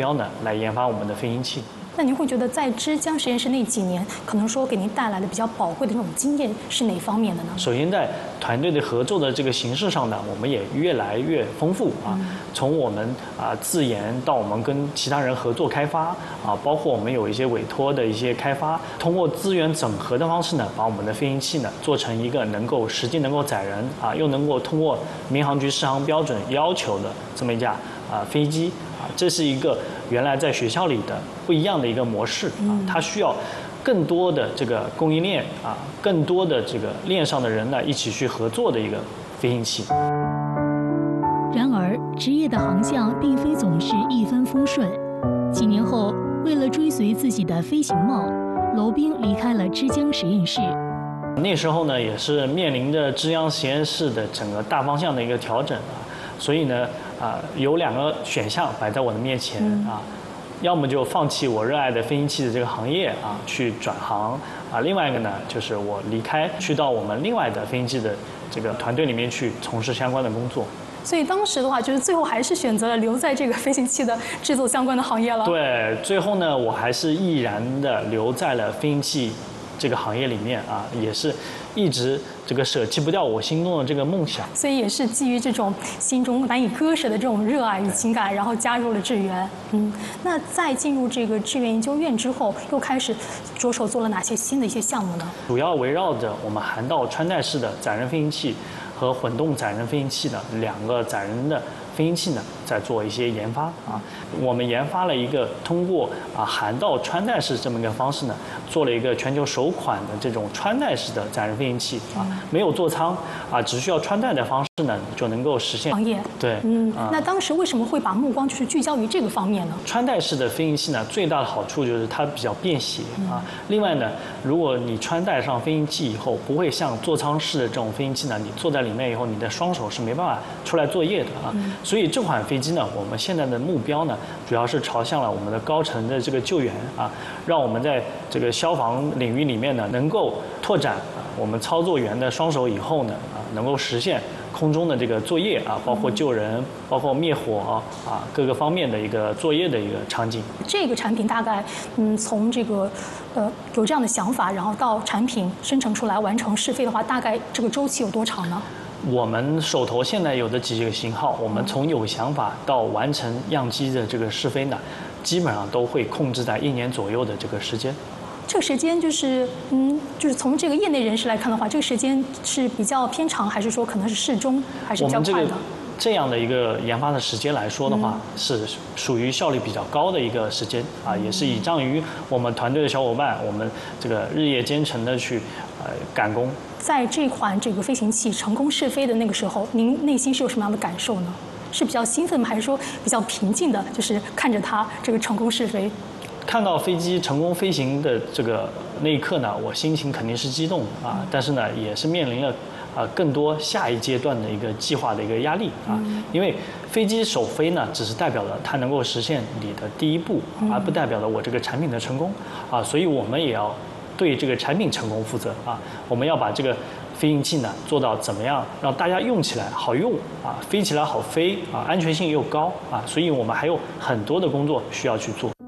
标呢来研发我们的飞行器。 那您会觉得在之江实验室那几年，可能说给您带来的比较宝贵的这种经验是哪方面的呢？ 首先，在团队的合作的这个形式上呢，我们也越来越丰富啊。从我们自研到我们跟其他人合作开发啊，包括我们有一些委托的一些开发，通过资源整合的方式呢，把我们的飞行器呢做成一个实际能够载人啊，又能够通过民航局适航标准要求的这么一架飞机啊，这是一个原来在学校里的不一样的一个模式啊，它需要更多的这个供应链啊，更多的这个链上的人呢一起去合作的一个飞行器。 然而，职业的航向并非总是一帆风顺。几年后，为了追随自己的飞行梦，娄彬离开了之江实验室。 那时候呢，也是面临着之江实验室的整个大方向的一个调整啊，所以呢，有2个选项摆在我的面前啊。要么就放弃我热爱的飞行器的这个行业啊，去转行啊；另外一个呢，就是我离开，去到我们另外的飞行器的这个团队里面去从事相关的工作。 所以当时的话，就是最后还是选择了留在这个飞行器的制作相关的行业了。 对，最后呢，我还是毅然的留在了飞行器这个行业里面啊，也是一直这个舍弃不掉我心中的这个梦想。 所以也是基于这种心中难以割舍的这种热爱与情感，然后加入了智源。那在进入这个智源研究院之后，又开始着手做了哪些新的一些项目呢？ 主要围绕着我们涵道穿戴式的载人飞行器和混动载人飞行器的2个载人的飞行器呢，在做一些研发啊。我们研发了一个通过涵道穿戴式这么一个方式呢，做了一个全球首款的这种穿戴式的载人飞行器啊，没有座舱啊，只需要穿戴的方式呢，就能够实现行业。 对， 那当时为什么会把目光就是聚焦于这个方面呢？ 穿戴式的飞行器呢，最大的好处就是它比较便携啊。另外呢，如果你穿戴上飞行器以后，不会像座舱式的这种飞行器呢，你坐在里面以后，你的双手是没办法出来作业的啊。所以这款飞机呢，我们现在的目标呢，主要是朝向了我们的高层的这个救援啊，让我们在这个消防领域里面呢，能够拓展我们操作员的双手以后呢，能够实现空中的这个作业啊，包括救人，包括灭火啊，各个方面的一个作业的一个场景。 这个产品大概从这个有这样的想法，然后到产品生成出来完成试飞的话，大概这个周期有多长呢？ 我们手头现在有的几个型号，我们从有想法到完成样机的这个试飞呢，基本上都会控制在1年左右的这个时间。 这个时间就是就是从这个业内人士来看的话，这个时间是比较偏长，还是说可能是适中，还是比较快的？ 这样的一个研发的时间来说的话，是属于效率比较高的一个时间啊，也是倚仗于我们团队的小伙伴，我们这个日夜兼程的去赶工。在这款这个飞行器成功试飞的那个时候，您内心是有什么样的感受呢？是比较兴奋吗？还是说比较平静的，就是看着它这个成功试飞？ 看到飞机成功飞行的这个那一刻呢，我心情肯定是激动啊，但是呢，也是面临了更多下一阶段的一个计划的一个压力啊，因为飞机首飞呢，只是代表了它能够实现你的第一步，而不代表了我这个产品的成功啊，所以我们也要对这个产品成功负责啊，我们要把这个飞行器呢做到怎么样让大家用起来好用啊，飞起来好飞啊，安全性又高啊，所以我们还有很多的工作需要去做。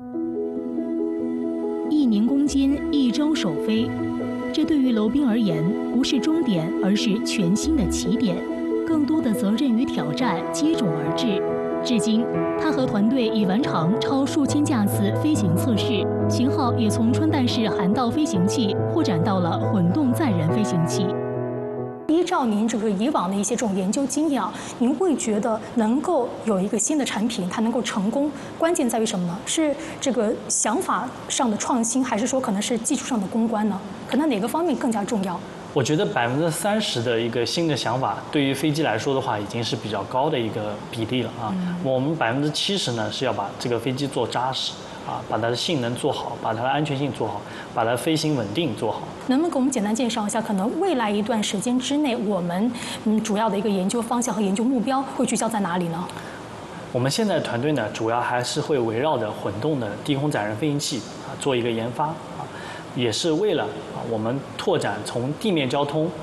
1年攻坚，1周首飞，这对于娄彬而言，不是终点，而是全新的起点。更多的责任与挑战接踵而至。至今，他和团队已完成超数千架次飞行测试，型号也从穿戴式涵道飞行器扩展到了混动载人飞行器。 依照您这个以往的一些这种研究经验啊，您会觉得能够有一个新的产品它能够成功，关键在于什么呢？是这个想法上的创新，还是说可能是技术上的攻关呢？可能哪个方面更加重要？ 我觉得30%的一个新的想法，对于飞机来说的话，已经是比较高的一个比例了啊。我们70%呢是要把这个飞机做扎实啊，把它的性能做好，把它的安全性做好，把它飞行稳定做好。 能不能给我们简单介绍一下，可能未来一段时间之内，我们主要的一个研究方向和研究目标会聚焦在哪里呢？ 我们现在团队呢，主要还是会围绕着混动的低空载人飞行器做一个研发啊，也是为了我们拓展从地面交通